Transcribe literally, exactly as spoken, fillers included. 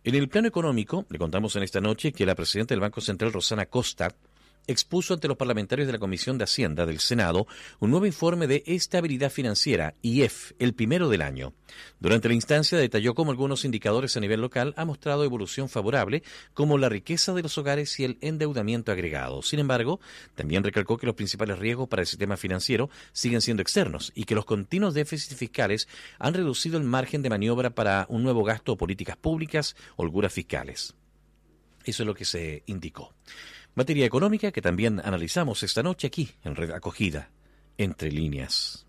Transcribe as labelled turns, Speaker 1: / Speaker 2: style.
Speaker 1: En el plano económico, le contamos en esta noche que la presidenta del Banco Central, Rosana Costa, expuso ante los parlamentarios de la Comisión de Hacienda del Senado un nuevo informe de estabilidad financiera, I E F, el primero del año. Durante la instancia detalló cómo algunos indicadores a nivel local han mostrado evolución favorable, como la riqueza de los hogares y el endeudamiento agregado. Sin embargo, también recalcó que los principales riesgos para el sistema financiero siguen siendo externos y que los continuos déficits fiscales han reducido el margen de maniobra para un nuevo gasto o políticas públicas, holguras fiscales. Eso es lo que se indicó. Materia económica que también analizamos esta noche aquí en Red Acogida, Entre Líneas.